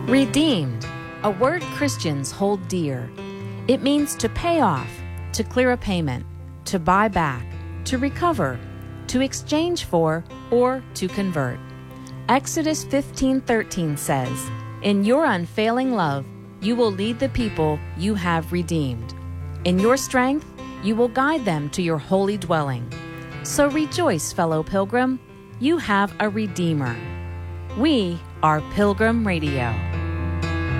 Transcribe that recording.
Redeemed, a word Christians hold dear. It means to pay off, to clear a payment, to buy back, to recover, to exchange for, or to convert. Exodus 15:13 says, "In your unfailing love, you will lead the people you have redeemed. In your strength, you will guide them to your holy dwelling." So rejoice, fellow pilgrim, you have a Redeemer. We are Pilgrim Radio.